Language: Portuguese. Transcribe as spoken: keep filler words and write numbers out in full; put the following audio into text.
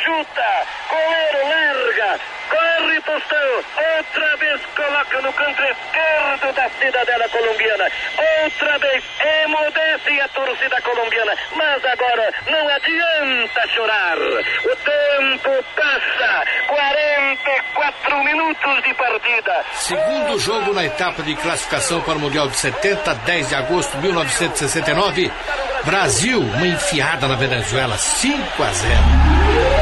chuta, goleiro larga, corre Tostão, outra vez coloca no canto esquerdo da cidadela colombiana, outra vez emudece a torcida colombiana, mas agora não adianta chorar, o tempo passa, quarenta e quatro minutos de partida. Segundo jogo na etapa de classificação para o Mundial de setenta, dez de agosto de mil novecentos e sessenta e nove, Brasil, uma enfiada na Venezuela, cinco a zero.